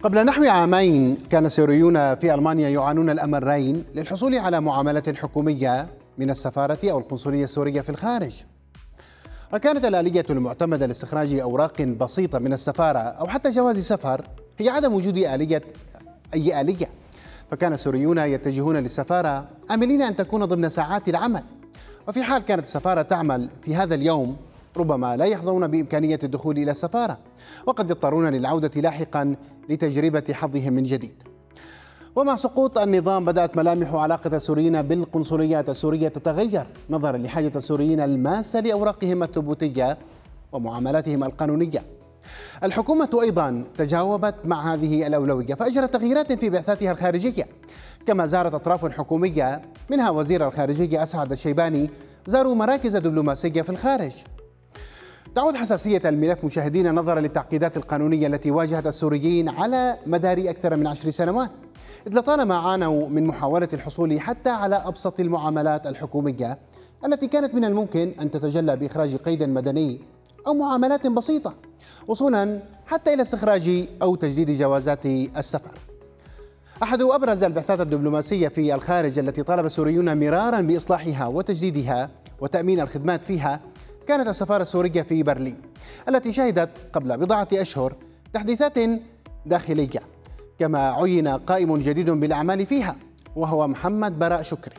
قبل نحو عامين كان السوريون في ألمانيا يعانون الأمرين للحصول على معاملة حكومية من السفارة أو القنصلية السورية في الخارج. وكانت الآلية المعتمدة لاستخراج أوراق بسيطة من السفارة أو حتى جواز سفر هي عدم وجود أي آلية، فكان السوريون يتجهون للسفارة آملين أن تكون ضمن ساعات العمل، وفي حال كانت السفارة تعمل في هذا اليوم ربما لا يحظون بإمكانية الدخول إلى السفارة، وقد يضطرون للعودة لاحقا لتجربة حظهم من جديد. ومع سقوط النظام بدأت ملامح علاقة السوريين بالقنصليات السورية تتغير نظرا لحاجة السوريين الماسة لأوراقهم الثبوتية ومعاملاتهم القانونية. الحكومة أيضا تجاوبت مع هذه الأولوية فأجرت تغييرات في بعثاتها الخارجية، كما زارت أطراف حكومية منها وزير الخارجية أسعد الشيباني زاروا مراكز دبلوماسية في الخارج. تعود حساسية الملف مشاهدين نظرا للتعقيدات القانونية التي واجهت السوريين على مدار أكثر من 10 سنوات، إذ لطالما عانوا من محاولة الحصول حتى على أبسط المعاملات الحكومية التي كانت من الممكن أن تتجلى بإخراج قيد مدني أو معاملات بسيطة، وصولا حتى إلى استخراج أو تجديد جوازات السفر. أحد أبرز البعثات الدبلوماسية في الخارج التي طالب السوريون مرارا بإصلاحها وتجديدها وتأمين الخدمات فيها كانت السفارة السورية في برلين، التي شهدت قبل بضعة أشهر تحديثات داخلية، كما عين قائم جديد بالأعمال فيها وهو محمد براء شكري.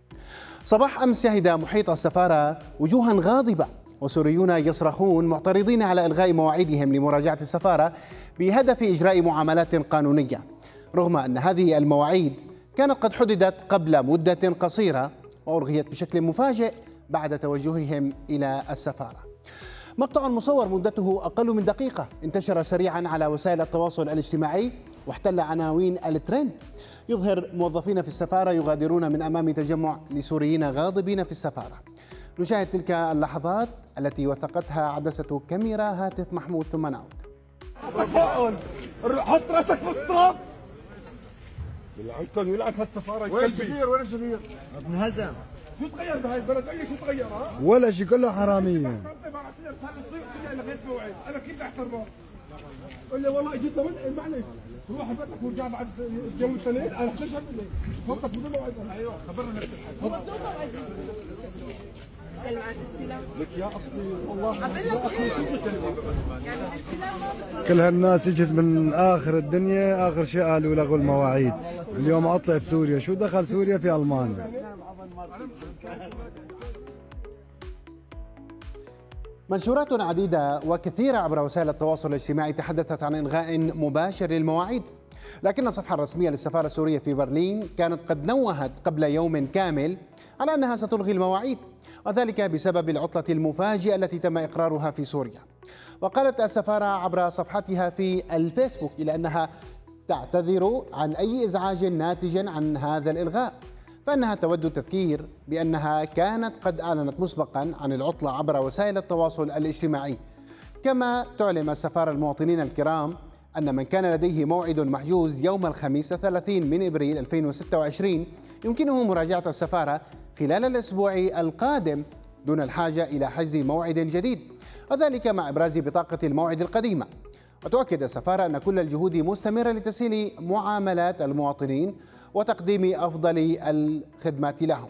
صباح أمس شهد محيط السفارة وجوها غاضبة وسوريون يصرخون معترضين على إلغاء مواعيدهم لمراجعة السفارة بهدف إجراء معاملات قانونية، رغم أن هذه المواعيد كانت قد حددت قبل مدة قصيرة وألغيت بشكل مفاجئ بعد توجههم إلى السفارة. مقطع مصور مدته أقل من دقيقة انتشر سريعا على وسائل التواصل الاجتماعي واحتل عناوين الترند، يظهر موظفين في السفارة يغادرون من أمام تجمع لسوريين غاضبين في السفارة. نشاهد تلك اللحظات التي وثقتها عدسة كاميرا هاتف محمود ثم نعود. تفاؤل، حط راسك في التراب. يلعنكم ويلعن هالسفارة. وين السفير؟ وين السفير؟ انهزم. شو تغير بهاي البلد؟ أي شيء تغير؟ ولا شيء، كله حرامية. أنا كيف أحترمه؟ قل لي والله اجيت لهون معلش روح بيتك ورجع بعد يوم اثنين. انا حتشهد مني فقط بدون موعد. ايوه خبرنا نفس الحاجه. هو بدون موعد كلمات السلام لك يا اختي والله عم بقول لك يعني السلام. كل هالناس اجت من اخر الدنيا، اخر شيء قالوا لغوا المواعيد. اليوم اطلع بسوريا، شو دخل سوريا في المانيا؟ منشورات عديدة وكثيرة عبر وسائل التواصل الاجتماعي تحدثت عن إلغاء مباشر للمواعيد، لكن الصفحة الرسمية للسفارة السورية في برلين كانت قد نوهت قبل يوم كامل على أنها ستلغي المواعيد، وذلك بسبب العطلة المفاجئة التي تم إقرارها في سوريا. وقالت السفارة عبر صفحتها في الفيسبوك إلى أنها تعتذر عن أي إزعاج ناتج عن هذا الإلغاء، فإنها تود التذكير بأنها كانت قد أعلنت مسبقا عن العطلة عبر وسائل التواصل الاجتماعي. كما تعلم السفارة المواطنين الكرام أن من كان لديه موعد محجوز يوم الخميس 30 من إبريل 2026 يمكنه مراجعة السفارة خلال الأسبوع القادم دون الحاجة إلى حجز موعد جديد، وذلك مع إبراز بطاقة الموعد القديمة. وتؤكد السفارة أن كل الجهود مستمرة لتسهيل معاملات المواطنين وتقديم أفضل الخدمات لهم.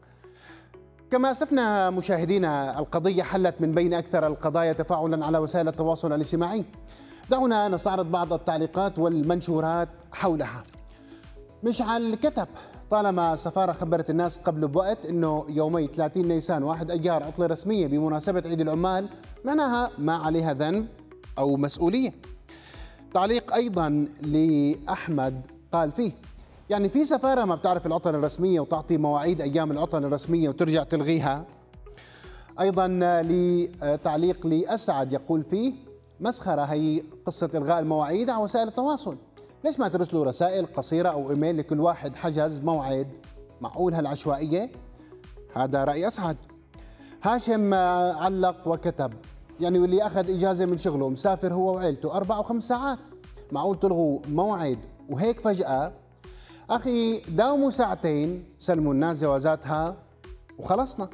كما أسفنا مشاهدينا القضية حلت من بين أكثر القضايا تفاعلا على وسائل التواصل الاجتماعي. دعونا نستعرض بعض التعليقات والمنشورات حولها. مشعل كتب: طالما السفارة خبرت الناس قبل بوقت أنه يومي 30 نيسان 1 أيار عطلة رسمية بمناسبة عيد العمال، معناها ما عليها ذنب أو مسؤولية. تعليق أيضا لأحمد قال فيه: يعني في سفارة ما بتعرف العطل الرسمية وتعطي مواعيد أيام العطل الرسمية وترجع تلغيها. أيضا لتعليق لأسعد يقول فيه: مسخرة هي قصة إلغاء المواعيد على وسائل التواصل، ليش ما ترسلوا رسائل قصيرة أو إيميل لكل واحد حجز موعد؟ معقول هالعشوائية؟ هذا رأي أسعد. هاشم علق وكتب: يعني واللي أخذ إجازة من شغله مسافر هو وعيلته 4 و5 ساعات، معقول تلغوا موعد وهيك فجأة؟ أخي داوموا ساعتين، سلموا الناس جوازاتها وخلصنا.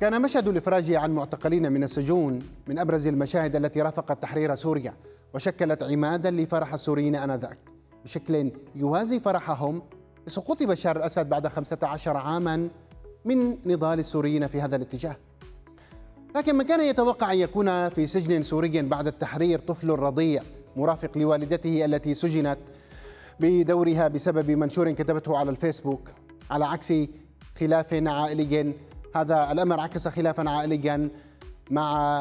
كان مشهد الإفراج عن معتقلين من السجون من أبرز المشاهد التي رافقت تحرير سوريا، وشكلت عمادا لفرح السوريين آنذاك بشكل يوازي فرحهم بسقوط بشار الأسد بعد 15 عاما من نضال السوريين في هذا الاتجاه. لكن من كان يتوقع أن يكون في سجن سوري بعد التحرير طفل رضيع مرافق لوالدته التي سجنت بدورها بسبب منشور كتبته على الفيسبوك، على عكس خلاف عائلي. هذا الأمر عكس خلافا عائليا مع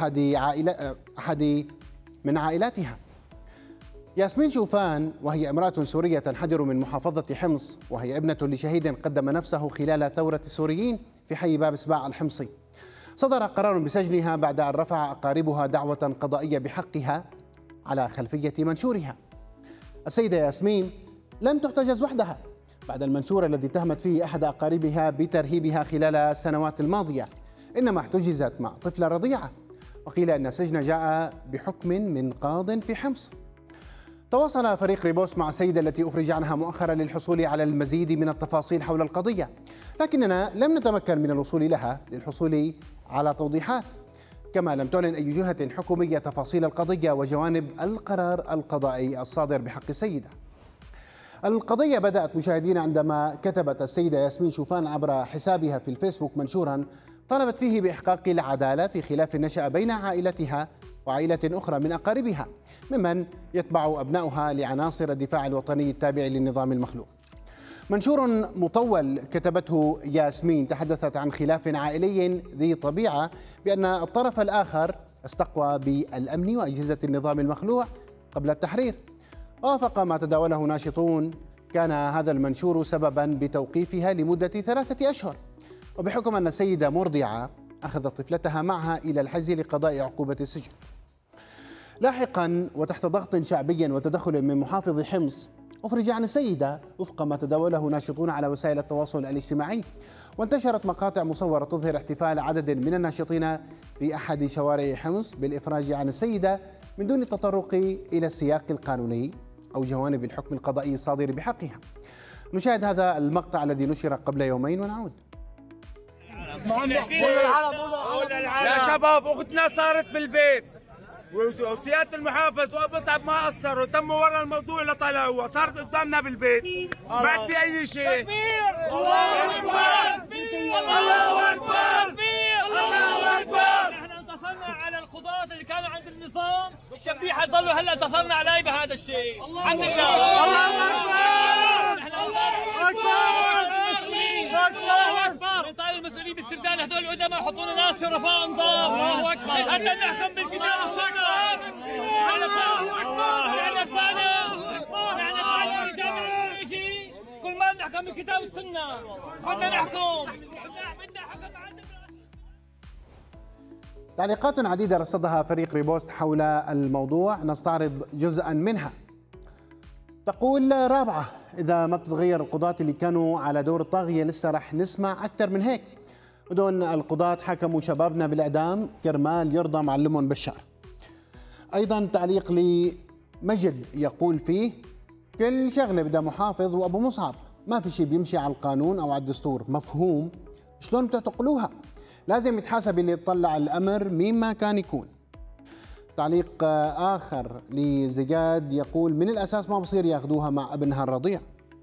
أحد من عائلاتها. ياسمين شوفان، وهي امرأة سورية تنحدر من محافظة حمص، وهي ابنة لشهيد قدم نفسه خلال ثورة السوريين في حي باب سباع الحمصي، صدر قرار بسجنها بعد أن رفع أقاربها دعوة قضائية بحقها على خلفية منشورها. السيدة ياسمين لم تحتجز وحدها بعد المنشور الذي اتهمت فيه أحد أقاربها بترهيبها خلال السنوات الماضية، إنما احتجزت مع طفلة رضيعة، وقيل أن السجن جاء بحكم من قاض في حمص. تواصل فريق ريبوست مع السيدة التي أفرج عنها مؤخرا للحصول على المزيد من التفاصيل حول القضية، لكننا لم نتمكن من الوصول لها للحصول على توضيحات، كما لم تعلن أي جهة حكومية تفاصيل القضية وجوانب القرار القضائي الصادر بحق السيدة. القضية بدأت مشاهدين عندما كتبت السيدة ياسمين شوفان عبر حسابها في الفيسبوك منشورا طلبت فيه بإحقاق العدالة في خلاف نشأ بين عائلتها وعائلة أخرى من أقاربها ممن يتبع أبناؤها لعناصر الدفاع الوطني التابع للنظام المخلوع. منشور مطول كتبته ياسمين تحدثت عن خلاف عائلي ذي طبيعة بأن الطرف الآخر استقوى بالأمن وأجهزة النظام المخلوع قبل التحرير. وافق ما تداوله ناشطون كان هذا المنشور سببا بتوقيفها لمدة 3 أشهر، وبحكم أن السيدة مرضعة أخذت طفلتها معها إلى الحجز لقضاء عقوبة السجن. لاحقا وتحت ضغط شعبي وتدخل من محافظ حمص أفرج عن السيدة وفق ما تداوله ناشطون على وسائل التواصل الاجتماعي، وانتشرت مقاطع مصورة تظهر احتفال عدد من الناشطين في أحد شوارع حمص بالإفراج عن السيدة من دون التطرق إلى السياق القانوني أو جوانب الحكم القضائي الصادر بحقها. نشاهد هذا المقطع الذي نشر قبل يومين ونعود. يا شباب اختنا صارت بالبيت وسيادة المحافظ وابو صعب ما قصروا، تموا ورا الموضوع اللي طلعوه، صارت قدامنا بالبيت ما في اي شيء. الله اكبر الله اكبر الله اكبر. احنا انتصرنا على القضاة اللي كانوا عند النظام، الشبيحة ضلوا هلا انتصرنا عليه بهذا الشيء. الحمد لله. الله اكبر الله اكبر. نطالب المسؤولين باستبدال هذول العدماء، يحطوا لنا ناس شرفاء نضاف. الله اكبر. حتى نحكم بالكتاب والسنة. كل ما نحكم بالكتاب والسنة حتى نحكم. تعليقات عديدة رصدها فريق ريبوست حول الموضوع، نستعرض جزءا منها. تقول رابعة: إذا ما بتتغير القضاة اللي كانوا على دور الطاغية لسه رح نسمع أكثر من هيك. ودون القضاة حكموا شبابنا بالإعدام كرمال يرضى معلمهم بشار. أيضا تعليق لمجد يقول فيه: كل شغلة بدها محافظ وأبو مصعب، ما في شيء بيمشي على القانون أو على الدستور، مفهوم؟ شلون بتعتقلوها؟ لازم يتحاسب اللي يطلع الأمر مين ما كان يكون. تعليق آخر لزياد يقول: من الأساس ما بصير ياخذوها مع ابنها الرضيع.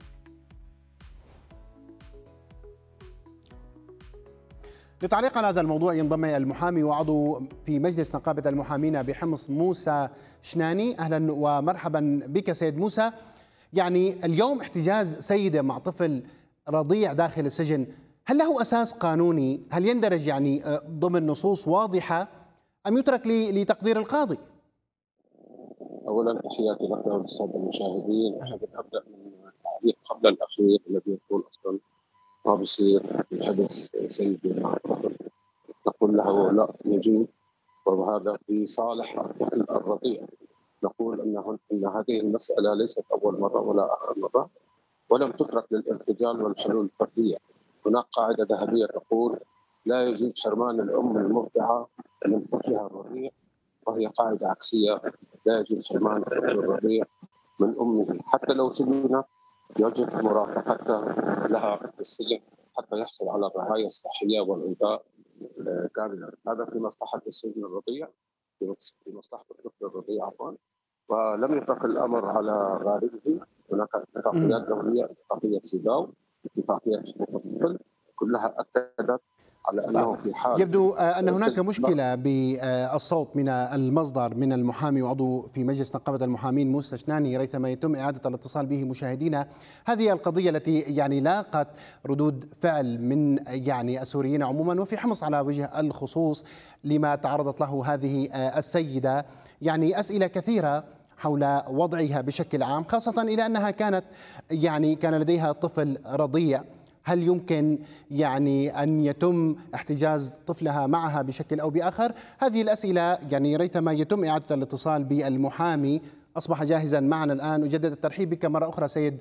لتعليق على هذا الموضوع ينضم المحامي وعضو في مجلس نقابة المحامين بحمص موسى شناني. أهلا ومرحبا بك سيد موسى. يعني اليوم احتجاز سيدة مع طفل رضيع داخل السجن، هل له أساس قانوني؟ هل يندرج يعني ضمن نصوص واضحة أم يترك لتقدير القاضي؟ أولا تحياتي لك وللسادة المشاهدين. أحب أبدأ من التعليق قبل الأخير الذي يقول أصلا ما بصير الحبس سيدي مع الطفل، نقول له لا نجيب، وهذا في صالح الطفل الرضيع. نقول أن هذه المسألة ليست أول مرة ولا آخر مرة، ولم تترك للارتجال والحلول الفردية. هناك قاعدة ذهبية تقول: لا يجوز حرمان الأم المرضعة من طفلها الرضيع، وهي قاعدة عكسية. لا يجوز حرمان الطفل الرضيع من أمه، حتى لو سجنت يجب مرافقتها لها في السجن حتى يحصل على الرعاية الصحية والإنفاق كاملا. هذا في مصلحة السجن الرضيع، في مصلحة الطفل الرضيع عفوا. ولم يترك الأمر على غاربه. هناك اتفاقيات دولية، اتفاقية سيداو، اتفاقية حقوق الطفل، كلها أكدت على أنه في حال يبدو أن هناك مشكلة بالصوت من المصدر من المحامي وعضو في مجلس نقابة المحامين موسى شناني ريثما يتم إعادة الاتصال به مشاهدينا. هذه القضية التي لاقت ردود فعل من السوريين عموما، وفي حمص على وجه الخصوص لما تعرضت له هذه السيدة. أسئلة كثيرة حول وضعها بشكل عام، خاصة إلى أنها كان لديها طفل رضيع. هل يمكن أن يتم احتجاز طفلها معها بشكل أو بآخر؟ هذه الأسئلة ريثما يتم إعادة الاتصال بالمحامي. أصبح جاهزا معنا الآن. أجدد الترحيب بك مرة أخرى سيد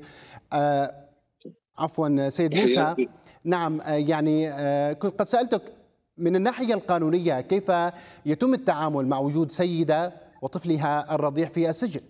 سيد موسى. نعم، كنت قد سألتك من الناحية القانونية كيف يتم التعامل مع وجود سيدة وطفلها الرضيع في السجن؟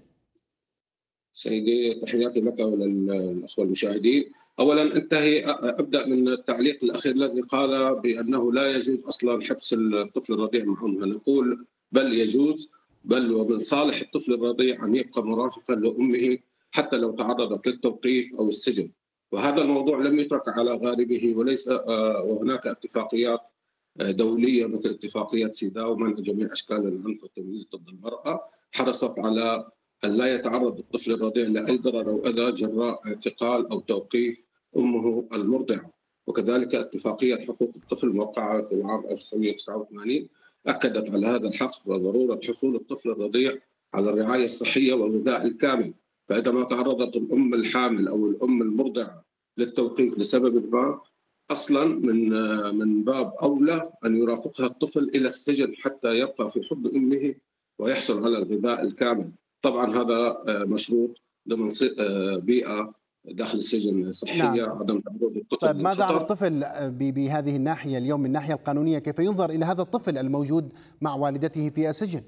سيدي، تحياتي لك وللأخوة المشاهدين. أولا أبدأ من التعليق الأخير الذي قال بأنه لا يجوز أصلا حبس الطفل الرضيع مع أمه. نقول بل يجوز، بل ومن صالح الطفل الرضيع أن يبقى مرافقا لأمه حتى لو تعرضت للتوقيف أو السجن. وهذا الموضوع لم يترك على غاربه، وليس وهناك اتفاقيات دولية مثل اتفاقية سيداو منع جميع أشكال العنف والتمييز ضد المرأة حرصت على أن لا يتعرض الطفل الرضيع لأي ضرر أو أذى جراء اعتقال أو توقيف أمه المرضعة. وكذلك اتفاقية حقوق الطفل الموقعة في العام 1989 أكدت على هذا الحق وضرورة حصول الطفل الرضيع على الرعاية الصحية والغذاء الكامل. فإذا ما تعرضت الأم الحامل أو الأم المرضعة للتوقيف لسبب ما، أصلا من باب أولى أن يرافقها الطفل إلى السجن حتى يبقى في حضن أمه ويحصل على الغذاء الكامل. طبعا هذا مشروط ضمن بيئة داخل السجن صحية. نعم. عدم تعرض الطفل. طيب ماذا عن الطفل بهذه الناحية اليوم من الناحية القانونية؟ كيف ينظر إلى هذا الطفل الموجود مع والدته في السجن؟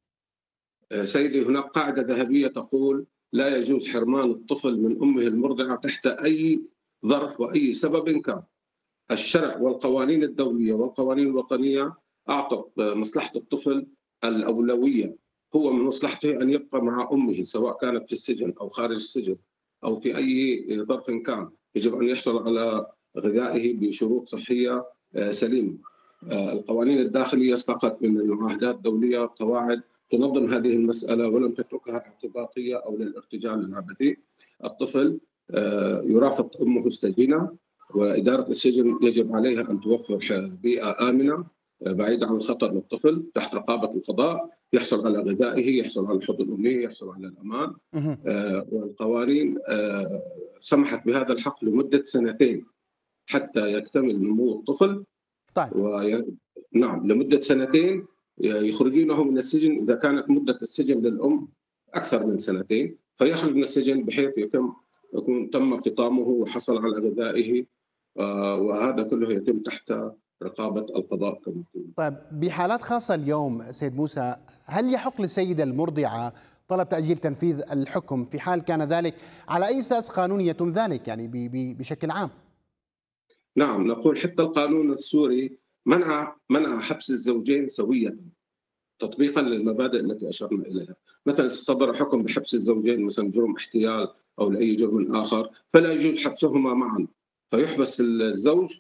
سيدي، هناك قاعدة ذهبية تقول لا يجوز حرمان الطفل من أمه المرضعة تحت أي ظرف وأي سبب كان. الشرع والقوانين الدولية والقوانين الوطنية أعطت مصلحة الطفل الأولوية. هو من مصلحته أن يبقى مع أمه سواء كانت في السجن أو خارج السجن أو في أي ظرف كان. يجب أن يحصل على غذائه بشروط صحية سليمة. القوانين الداخلية استقت من المعاهدات الدولية قواعد تنظم هذه المسألة ولم تتركها اعتباطية أو للارتجال العبثي. الطفل يرافق أمه السجينة، وإدارة السجن يجب عليها أن توفر بيئة آمنة بعيدة عن الخطر للطفل تحت رقابة القضاء، يحصل على غذائه، يحصل على حضن أمه، يحصل على الأمان. والقوانين سمحت بهذا الحق لمدة 2 حتى يكتمل نمو الطفل. طيب. نعم، لمدة 2 يخرجونه من السجن. إذا كانت مدة السجن للأم أكثر من 2 فيخرج من السجن بحيث يكون تم فطامه وحصل على غذائه، وهذا كله يتم تحت رقابة القضاء كما قلنا. طيب، بحالات خاصة اليوم سيد موسى، هل يحق للسيدة المرضعة طلب تأجيل تنفيذ الحكم في حال كان ذلك؟ على أي أساس قانوني يتم ذلك بشكل عام؟ نعم، نقول حتى القانون السوري منع حبس الزوجين سويا تطبيقا للمبادئ التي أشرنا إليها. مثلا صدر حكم بحبس الزوجين مثلا جرم احتيال أو لأي جرم آخر، فلا يجوز حبسهما معا، فيحبس الزوج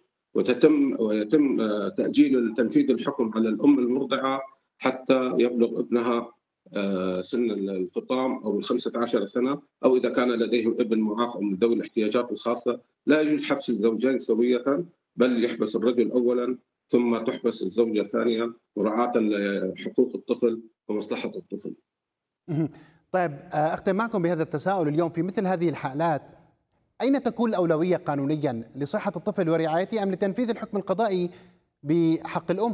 ويتم تأجيل تنفيذ الحكم على الأم المرضعة حتى يبلغ ابنها سن الفطام أو 15 سنة، أو إذا كان لديهم ابن معاق أو من ذوي الاحتياجات الخاصة. لا يجوز حبس الزوجين سوية، بل يحبس الرجل أولا ثم تحبس الزوجة ثانيا مراعاة لحقوق الطفل ومصلحة الطفل. طيب، أختم معكم بهذا التساؤل اليوم. في مثل هذه الحالات أين تكون الأولوية قانونيا، لصحة الطفل ورعايته أم لتنفيذ الحكم القضائي بحق الأم؟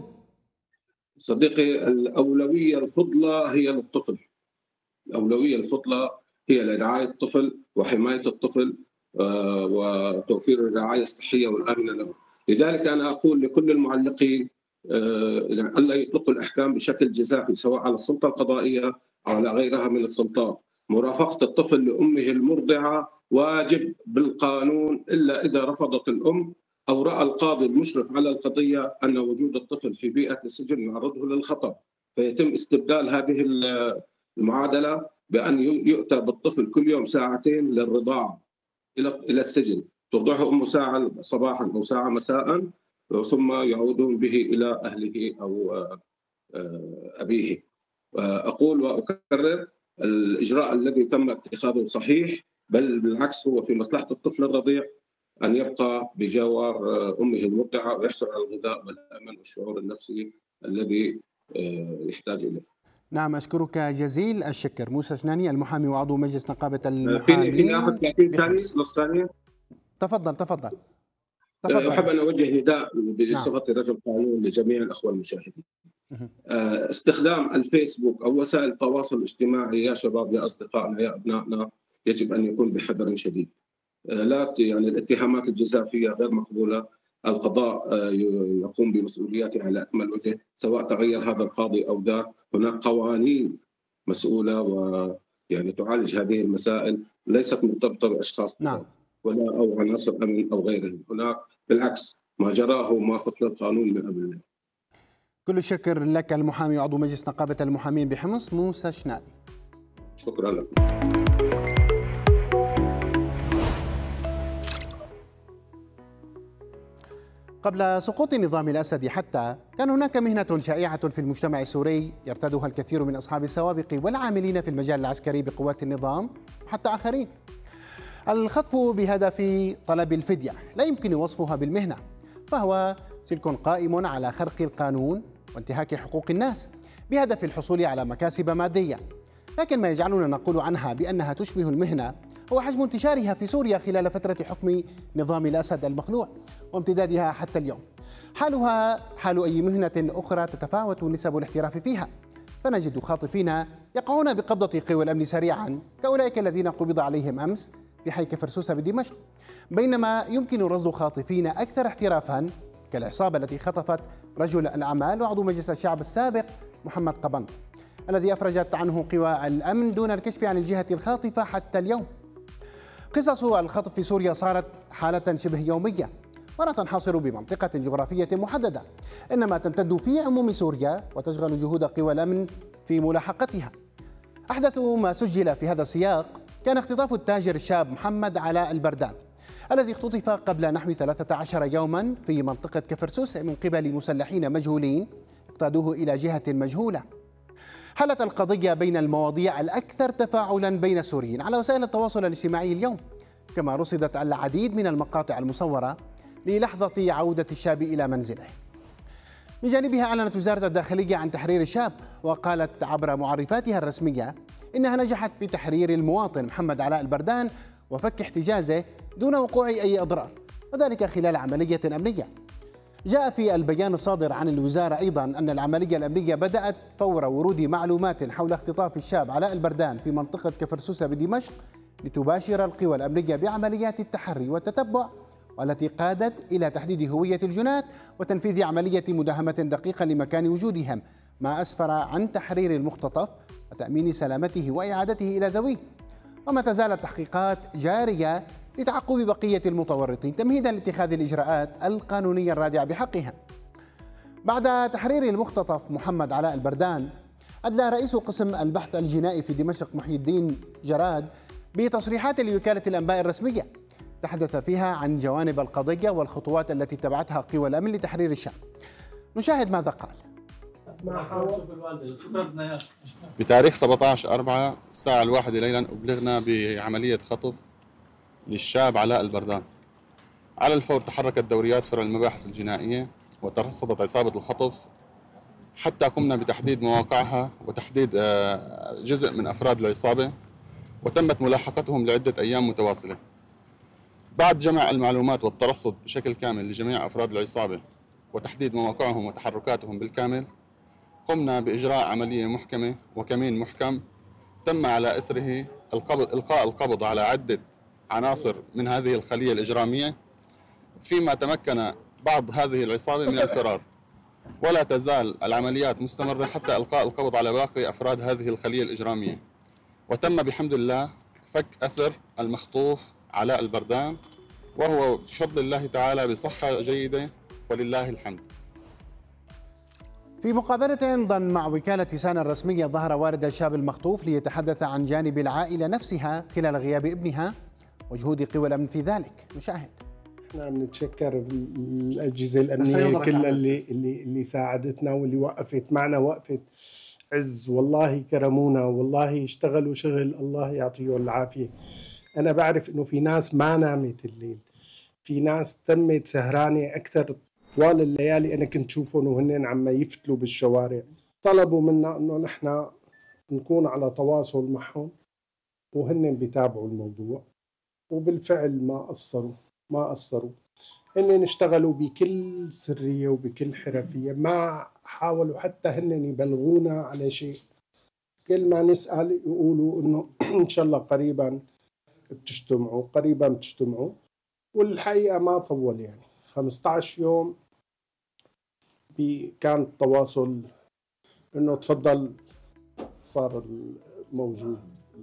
صديقي، الأولوية الفضلى هي للطفل. الأولوية الفضلى هي لرعاية الطفل وحماية الطفل وتوفير الرعاية الصحية والآمنة له. لذلك أنا أقول لكل المعلقين ألا يطلقوا الأحكام بشكل جزافي سواء على السلطة القضائية أو على غيرها من السلطات. مرافقة الطفل لأمه المرضعة واجب بالقانون إلا إذا رفضت الأم أو رأى القاضي المشرف على القضية أن وجود الطفل في بيئة السجن يعرضه للخطر، فيتم استبدال هذه المعادلة بأن يؤتى بالطفل كل يوم ساعتين للرضاعة إلى السجن، ترضعه أمه ساعة صباحا أو ساعة مساء، ثم يعودون به إلى أهله أو أبيه. أقول وأكرر، الإجراء الذي تم اتخاذه صحيح، بل بالعكس هو في مصلحة الطفل الرضيع أن يبقى بجوار أمه المرضعة ويحصل على الغذاء والأمن والشعور النفسي الذي يحتاج إليه. نعم، أشكرك جزيل الشكر. موسى شناني، المحامي وعضو مجلس نقابة المحامين. فيني آخذ 30 ثانية، نص ثانية؟ تفضل. أحب أن أوجه نداء بصفتي رجل قانون لجميع الأخوة المشاهدين. استخدام الفيسبوك أو وسائل التواصل الاجتماعي يا شباب، يا أصدقائنا، يا أبنائنا، يجب أن يكون بحذر شديد. لا يعني الاتهامات الجزافية غير مقبولة، القضاء يقوم بمسؤولياته على أكمل وجه، سواء تغير هذا القاضي أو ذاك. هناك قوانين مسؤولة ويعني تعالج هذه المسائل، ليست مرتبطة بأشخاص ولا أو عناصر أمن أو غيره. هناك بالعكس ما جراه موافق للقانون من قبل. كل الشكر لك المحامي وعضو مجلس نقابة المحامين بحمص موسى شناني. شكرا لك. قبل سقوط النظام الأسدي حتى كان هناك مهنة شائعة في المجتمع السوري يرتدها الكثير من أصحاب السوابق والعاملين في المجال العسكري بقوات النظام وحتى آخرين. الخطف بهدف طلب الفدية لا يمكن وصفها بالمهنة، فهو سلك قائم على خرق القانون وانتهاك حقوق الناس بهدف الحصول على مكاسب مادية. لكن ما يجعلنا نقول عنها بأنها تشبه المهنة هو حجم انتشارها في سوريا خلال فترة حكم نظام الأسد المخلوع وامتدادها حتى اليوم. حالها حال أي مهنة أخرى تتفاوت نسب الاحتراف فيها، فنجد خاطفين يقعون بقبضة قوى الأمن سريعا كأولئك الذين قبض عليهم أمس في حي كفرسوسة بدمشق، بينما يمكن رصد خاطفين أكثر احترافا كالعصابة التي خطفت رجل الأعمال وعضو مجلس الشعب السابق محمد قبنط الذي أفرجت عنه قوى الأمن دون الكشف عن الجهة الخاطفة حتى اليوم. قصص الخطف في سوريا صارت حالة شبه يومية، ولا تنحصر بمنطقة جغرافية محددة، إنما تمتد في عموم سوريا وتشغل جهود قوى الأمن في ملاحقتها. أحدث ما سجل في هذا السياق كان اختطاف التاجر الشاب محمد علاء البردان الذي اختطف قبل نحو 13 يوما في منطقة كفرسوس من قبل مسلحين مجهولين اقتادوه إلى جهة مجهولة. حالت القضية بين المواضيع الأكثر تفاعلا بين السوريين على وسائل التواصل الاجتماعي اليوم، كما رصدت العديد من المقاطع المصورة للحظة عودة الشاب إلى منزله. من جانبها أعلنت وزارة الداخلية عن تحرير الشاب، وقالت عبر معرفاتها الرسمية إنها نجحت بتحرير المواطن محمد علاء البردان وفك احتجازه دون وقوع أي أضرار، وذلك خلال عملية أمنية. جاء في البيان الصادر عن الوزارة أيضا أن العملية الأمنية بدأت فور ورود معلومات حول اختطاف الشاب علاء البردان في منطقة كفرسوسة بدمشق لتباشر القوى الأمنية بعمليات التحري والتتبع، والتي قادت إلى تحديد هوية الجنات وتنفيذ عملية مداهمة دقيقة لمكان وجودهم، ما أسفر عن تحرير المختطف وتأمين سلامته وإعادته إلى ذويه. وما تزال التحقيقات جارية لتعقب بقية المتورطين تمهيدا لاتخاذ الإجراءات القانونية الرادعة بحقها. بعد تحرير المختطف محمد علاء البردان، أدلى رئيس قسم البحث الجنائي في دمشق محي الدين جراد بتصريحات لوكالة الأنباء الرسمية تحدث فيها عن جوانب القضية والخطوات التي اتبعتها قوى الأمن لتحرير الشاب. نشاهد ماذا قال. بتاريخ 17/4 الساعة 1 ليلا أبلغنا بعملية خطف للشاب علاء البردان. على الفور تحركت دوريات فرع المباحث الجنائية وترصدت عصابة الخطف حتى قمنا بتحديد مواقعها وتحديد جزء من أفراد العصابة، وتمت ملاحقتهم لعدة أيام متواصلة. بعد جمع المعلومات والترصد بشكل كامل لجميع أفراد العصابة وتحديد مواقعهم وتحركاتهم بالكامل، قمنا بإجراء عملية محكمة وكمين محكم تم على إثره إلقاء القبض على عدة عناصر من هذه الخلية الإجرامية، فيما تمكن بعض هذه العصابة من الفرار، ولا تزال العمليات مستمرة حتى إلقاء القبض على باقي أفراد هذه الخلية الإجرامية. وتم بحمد الله فك أسر المخطوف علاء البردان وهو بفضل الله تعالى بصحة جيدة ولله الحمد. في مقابلة أيضا مع وكالة سانا الرسمية ظهر والد الشاب المخطوف ليتحدث عن جانب العائلة نفسها خلال غياب ابنها وجهود قوى الأمن في ذلك. نشاهد. احنا بنتشكر الأجهزة الأمنية كلها اللي ساعدتنا واللي وقفت معنا وقفة عز، والله كرمونا والله اشتغلوا شغل الله يعطيهم العافية. أنا بعرف إنه في ناس ما نامت الليل، في ناس تمت سهرانة أكثر طوال الليالي. أنا كنت شوفهم وهن عم يفتلوا بالشوارع، طلبوا منا إنه نحن نكون على تواصل معهم وهن بيتابعوا الموضوع، وبالفعل ما قصروا هن اشتغلوا بكل سرية وبكل حرفية، ما حاولوا حتى هن يبلغونا على شيء. كل ما نسأل يقولوا إنه إن شاء الله قريبا بتجتمعوا، والحقيقة ما طول، يعني 15 يوم كان التواصل إنه تفضل صار موجود.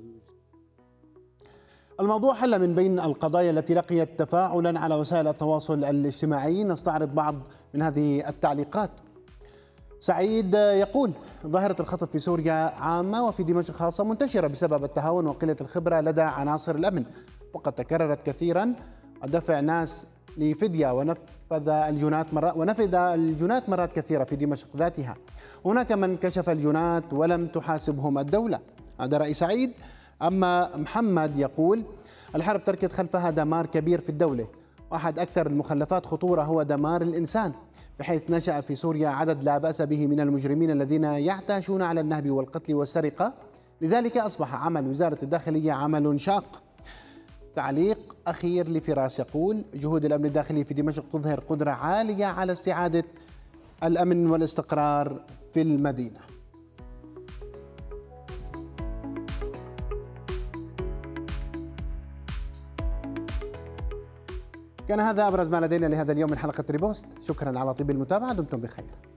الموضوع حل من بين القضايا التي لقيت تفاعلا على وسائل التواصل الاجتماعي. نستعرض بعض من هذه التعليقات. سعيد يقول: ظاهرة الخطف في سوريا عامة وفي دمشق خاصة منتشرة بسبب التهاون وقلة الخبرة لدى عناصر الأمن، وقد تكررت كثيرا ودفع ناس لفدية ونفذ الجنات مرات كثيرة في دمشق ذاتها. هناك من كشف الجنات ولم تحاسبهم الدولة. هذا رأي سعيد. أما محمد يقول: الحرب تركت خلفها دمار كبير في الدولة، وأحد أكثر المخلفات خطورة هو دمار الإنسان، بحيث نشأ في سوريا عدد لا بأس به من المجرمين الذين يعتاشون على النهب والقتل والسرقة، لذلك أصبح عمل وزارة الداخلية عمل شاق. تعليق أخير لفراس يقول: جهود الأمن الداخلي في دمشق تظهر قدرة عالية على استعادة الأمن والاستقرار في المدينة. كان هذا أبرز ما لدينا لهذا اليوم من حلقة ريبوست. شكرا على طيب المتابعة، دمتم بخير.